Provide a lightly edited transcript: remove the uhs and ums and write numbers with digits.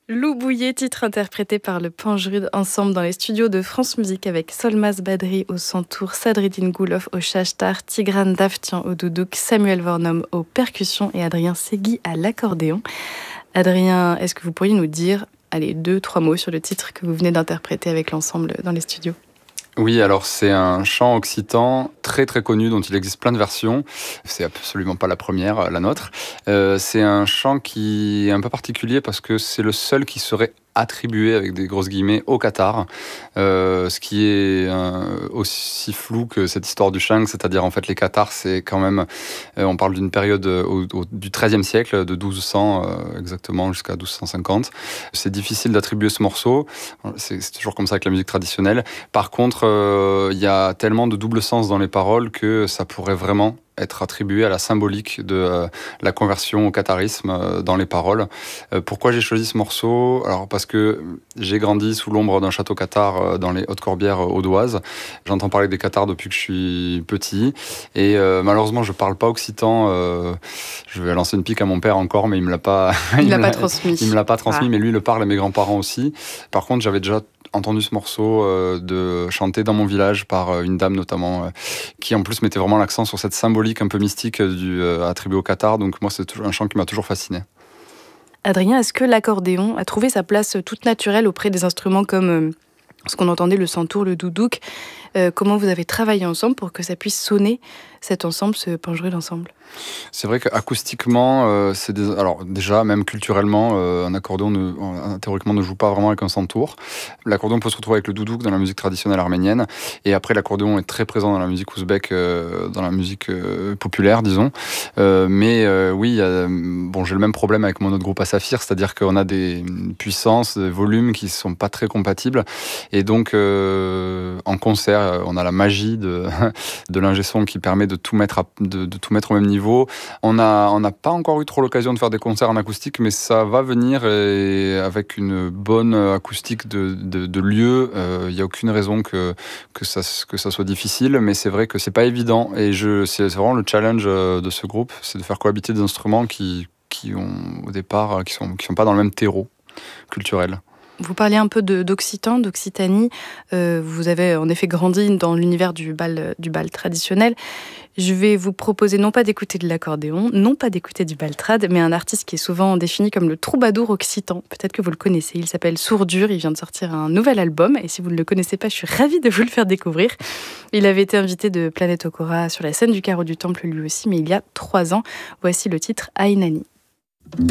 Lou Bouillet, titre interprété par le Panjrud Ensemble dans les studios de France Musique avec Solmaz Badri au santour, Sadreddine Goulof au chachtar, Tigran Davtian au doudouk, Samuel Vornom aux percussions et Adrien Segui à l'accordéon. Adrien, est-ce que vous pourriez nous dire, 2-3 mots sur le titre que vous venez d'interpréter avec l'ensemble dans les studios ? Oui, alors c'est un chant occitan très très connu dont il existe plein de versions. C'est absolument pas la première, la nôtre. C'est un chant qui est un peu particulier parce que c'est le seul qui serait attribué avec des grosses guillemets au Qatar, ce qui est aussi flou que cette histoire du shang, c'est-à-dire en fait les Qatars, c'est quand même, on parle d'une période du XIIIe siècle, de 1200 exactement jusqu'à 1250. C'est difficile d'attribuer ce morceau, c'est toujours comme ça avec la musique traditionnelle. Par contre, il y a tellement de double sens dans les paroles que ça pourrait vraiment être attribué à la symbolique de la conversion au qatarisme dans les paroles. Pourquoi j'ai choisi ce morceau ? Alors parce que j'ai grandi sous l'ombre d'un château qatar dans les Hautes-Corbières audoises. J'entends parler des Qatars depuis que je suis petit et malheureusement je parle pas occitan. Je vais lancer une pique à mon père encore, mais il me l'a pas. Il l'a pas transmis. Il me l'a pas transmis, mais lui le parle à mes grands-parents aussi. Par contre, j'avais déjà entendu ce morceau de chanté dans mon village par une dame notamment qui en plus mettait vraiment l'accent sur cette symbolique un peu mystique attribuée au Qatar. Donc moi c'est toujours un chant qui m'a toujours fasciné. Adrien, est-ce que l'accordéon a trouvé sa place toute naturelle auprès des instruments comme ce qu'on entendait, le santour, le doudouk ? Comment vous avez travaillé ensemble pour que ça puisse sonner cet ensemble, ce Panjrud ensemble ? C'est vrai qu'acoustiquement, alors déjà, même culturellement, un accordéon théoriquement ne joue pas vraiment avec un santour. L'accordéon peut se retrouver avec le doudouk dans la musique traditionnelle arménienne. Et après, l'accordéon est très présent dans la musique ouzbek, dans la musique populaire, disons. Oui, j'ai le même problème avec mon autre groupe Asafir, c'est-à-dire qu'on a des puissances, des volumes qui ne sont pas très compatibles. Et donc, en concert, on a la magie de l'ingé son qui permet de tout mettre au même niveau. On n'a pas encore eu trop l'occasion de faire des concerts en acoustique, mais ça va venir et avec une bonne acoustique de lieu. Il n'y a aucune raison que ça soit difficile, mais c'est vrai que c'est pas évident. Et c'est vraiment le challenge de ce groupe, c'est de faire cohabiter des instruments qui ont au départ qui sont pas dans le même terreau culturel. Vous parliez un peu d'occitan, d'Occitanie. Vous avez en effet grandi dans l'univers du bal traditionnel. Je vais vous proposer non pas d'écouter de l'accordéon, non pas d'écouter du bal trad, mais un artiste qui est souvent défini comme le troubadour occitan. Peut-être que vous le connaissez. Il s'appelle Sourdur. Il vient de sortir un nouvel album. Et si vous ne le connaissez pas, je suis ravie de vous le faire découvrir. Il avait été invité de Planète Okora sur la scène du Carreau du Temple lui aussi, mais il y a 3 ans. Voici le titre Ainani.